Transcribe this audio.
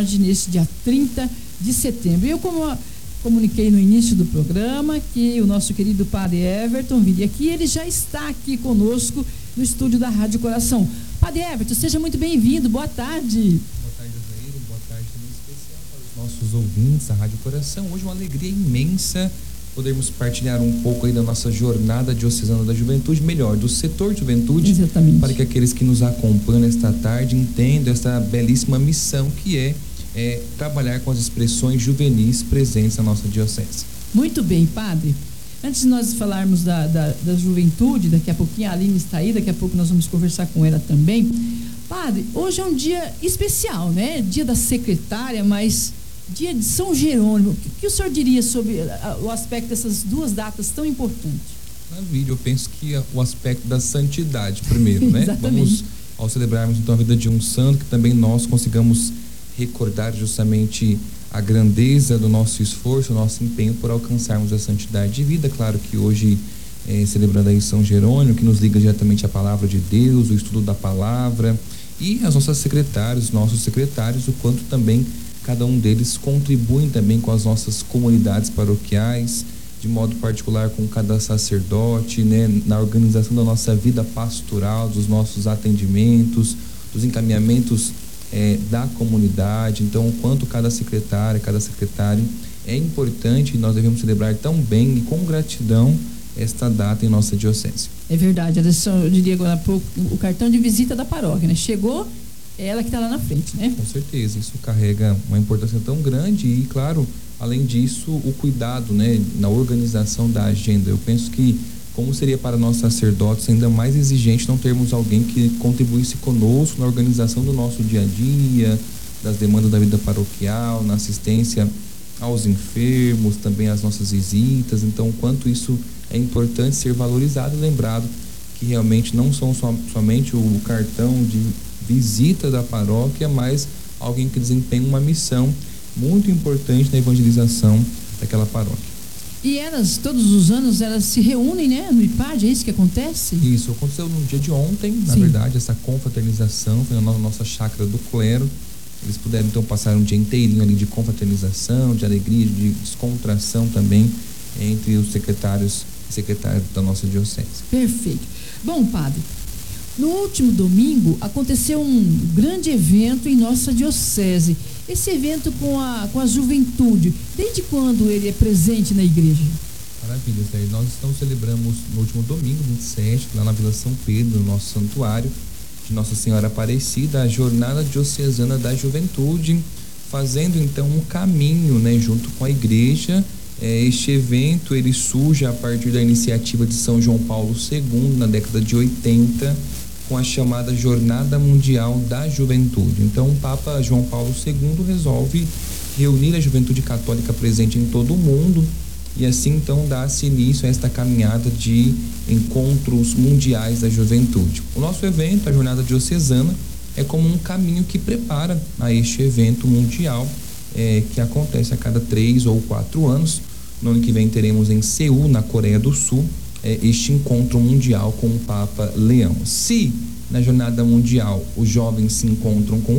nesse dia 30 de setembro. Eu, como comuniquei no início do programa, que o nosso querido Padre Everton viria aqui, ele já está aqui conosco no estúdio da Rádio Coração. Padre Everton, seja muito bem-vindo, boa tarde. Boa tarde, Zaire, boa tarde também especial para os nossos ouvintes da Rádio Coração. Hoje uma alegria imensa podermos partilhar um pouco aí da nossa jornada diocesana da juventude, melhor, do setor de juventude. Exatamente. Para que aqueles que nos acompanham esta tarde entendam essa belíssima missão que é trabalhar com as expressões juvenis presentes na nossa diocese. Muito bem, Padre. Antes de nós falarmos da juventude, daqui a pouquinho a Aline está aí, daqui a pouco nós vamos conversar com ela também. Padre, hoje é um dia especial, né? Dia da secretária, mas dia de São Jerônimo. O que o senhor diria sobre o aspecto dessas duas datas tão importantes? Maravilha, eu penso que o aspecto da santidade primeiro, né? Exatamente. Vamos, ao celebrarmos então a vida de um santo, que também nós consigamos recordar justamente a grandeza do nosso esforço, o nosso empenho por alcançarmos a santidade de vida. Claro que hoje, celebrando aí São Jerônimo, que nos liga diretamente à palavra de Deus, o estudo da palavra, e as nossas secretárias, nossos secretários, o quanto também cada um deles contribuem também com as nossas comunidades paroquiais, de modo particular com cada sacerdote, né, na organização da nossa vida pastoral, dos nossos atendimentos, dos encaminhamentos da comunidade. Então, o quanto cada secretária, cada secretário é importante, e nós devemos celebrar tão bem e com gratidão esta data em nossa diocese. É verdade, eu diria agora há pouco, o cartão de visita da paróquia, né? Chegou, é ela que está lá na frente, né? Com certeza, isso carrega uma importância tão grande e, claro, além disso, o cuidado, né, na organização da agenda. Eu penso que, como seria para nós sacerdotes ainda mais exigente não termos alguém que contribuísse conosco na organização do nosso dia a dia, das demandas da vida paroquial, na assistência aos enfermos, também às nossas visitas. Então, o quanto isso é importante ser valorizado e lembrado que realmente não são somente o cartão de visita da paróquia, mas alguém que desempenha uma missão muito importante na evangelização daquela paróquia. E elas, todos os anos, elas se reúnem, né, no IPAD, é isso que acontece? Isso, aconteceu no dia de ontem, na verdade, essa confraternização foi na nossa chácara do clero. Eles puderam então passar um dia inteirinho ali de confraternização, de alegria, de descontração também entre os secretários e secretárias da nossa diocese. Perfeito. Bom, padre, no último domingo aconteceu um grande evento em nossa diocese. Esse evento com a juventude, desde quando ele é presente na igreja? Maravilha, Zé. Nós estamos celebramos no último domingo, 27, lá na Vila São Pedro, no nosso santuário de Nossa Senhora Aparecida, a Jornada Diocesana da Juventude, fazendo então um caminho, né, junto com a igreja. Este evento ele surge a partir da iniciativa de São João Paulo II, na década de 80, com a chamada Jornada Mundial da Juventude. Então, o Papa João Paulo II resolve reunir a juventude católica presente em todo o mundo e assim então dá-se início a esta caminhada de encontros mundiais da juventude. O nosso evento, a Jornada Diocesana, é como um caminho que prepara a este evento mundial que acontece a cada 3 ou 4 anos. No ano que vem teremos em Seul, na Coreia do Sul, este encontro mundial com o Papa Leão. Se na Jornada Mundial os jovens se encontram com